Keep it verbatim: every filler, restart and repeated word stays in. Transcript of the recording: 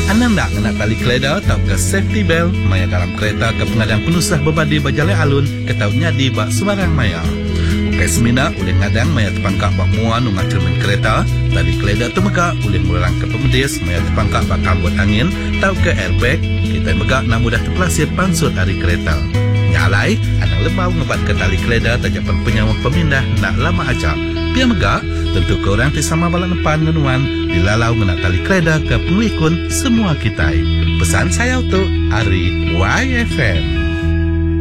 Anda nak kena tali keleda atau ke safety belt maya dalam kereta ke pengadang penusah berbadi berjalan alun ke tau nyadi bak sembarang maya. Ukai semina boleh ngadang maya terpangkak bak muan ungat cermin kereta, tali keleda tu megak boleh melarang ke pemedis maya terpangkak bak kambut angin tau ke airbag, kita megak nak mudah terpelasir pansut hari kereta. Nyalai, anak lembau ngebat ke tali keleda tajapan penyawah pemindah nak lama acak. Pia megak, tentu ke orang tisama balak depan ngenuan dilalau menak tali keleda ke pengikun semua kita. Pesan saya untuk Ari Y F M.